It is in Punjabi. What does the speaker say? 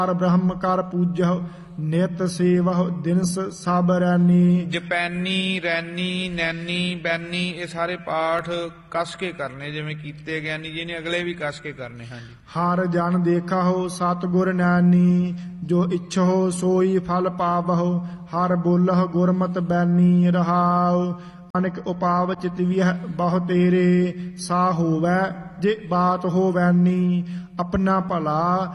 ਹਰ ਬ੍ਰਹਮ ਕਰ ਪੂਜਹੁ ਨਿਤ ਸੇਵਹੁ ਦਿਨਸ ਸਭ ਰੈਨੀ। ਜਪੈਨੀ, ਰੈਨੀ, ਨੈਨੀ, ਬੈਨੀ ਇਹ ਸਾਰੇ ਪਾਠ ਕੱਸ ਕੇ ਕਰਨੇ ਜਿਵੇਂ ਕੀਤੇ ਗਿਆਨੀ ਜੀ ਨੇ, ਅਗਲੇ ਵੀ ਕੱਸ ਕੇ ਕਰਨੇ ਹਨ ਜੀ। ਹਰ ਜਨ ਦੇਖਹੁ ਸਤਿਗੁਰ ਨੈਨੀ ਜੋ ਇੱਛਹੁ ਸੋਈ ਫਲ ਪਾਵਹੁ। ਹਰ ਬੋਲਹੁ ਗੁਰਮਤਿ ਬੈਨੀ ਰਹਾਉ ਅਨਕ ਉਪਾਵ ਚਿਤਵਿਹ ਬਹੁ ਤੇਰੇ। ਸਾ ਹੋਵੈ ਜੇ ਬਾਤ ਹੋਵੈਨੀ ਆਪਣਾ ਭਲਾ